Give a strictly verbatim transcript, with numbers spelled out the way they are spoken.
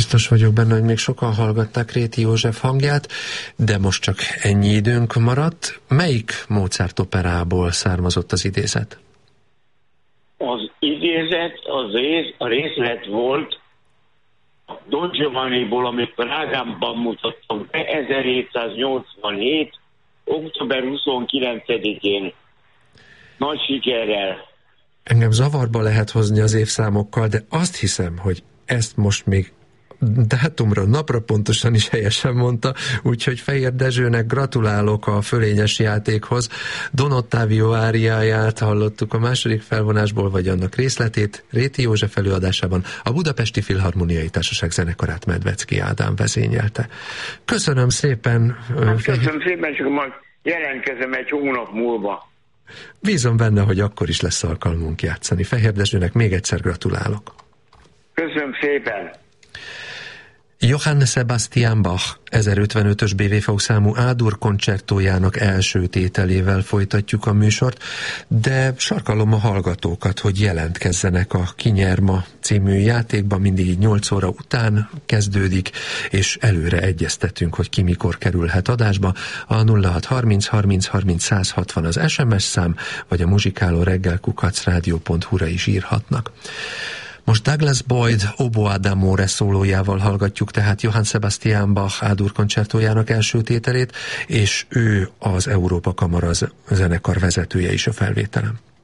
Biztos vagyok benne, hogy még sokan hallgatták Réti József hangját, de most csak ennyi időnk maradt. Melyik Mozart operából származott az idézet? Az idézet, az rész, a részlet volt Don Giovanniból, amit Prágában mutattam be, ezerhétszáznyolcvanhét. október huszonkilencedikén. Nagy sikerrel. Engem zavarba lehet hozni az évszámokkal, de azt hiszem, hogy ezt most még dátumra, napra pontosan is helyesen mondta, úgyhogy Fehér Dezsőnek gratulálok a fölényes játékhoz. Don Ottavio áriáját hallottuk a második felvonásból, vagy annak részletét Réti József előadásában. A Budapesti Filharmoniai Társaság zenekarát Medvecki Ádám vezényelte. Köszönöm szépen. Hát köszönöm szépen, csak majd jelentkezem egy hónap múlva. Bízom benne, hogy akkor is lesz alkalmunk játszani. Fehér Dezsőnek még egyszer gratulálok. Köszönöm szépen. Johann Sebastian Bach ezerötvenötös bé vé ef számú A-dur koncertójának első tételével folytatjuk a műsort, de sarkalom a hallgatókat, hogy jelentkezzenek a Ki nyer ma című játékban, mindig így nyolc óra után kezdődik, és előre egyeztetünk, hogy ki mikor kerülhet adásba. A nulla hat harminc harminc harminc száz hatvan az es em es szám, vagy a muzsikáló reggel kukac rádió pont hu-ra is írhatnak. Most Douglas Boyd Oboe d'amore szólójával hallgatjuk tehát Johann Sebastian Bach A-dur koncertójának első tételét, és ő az Európa Kamara zenekar vezetője is a felvételen.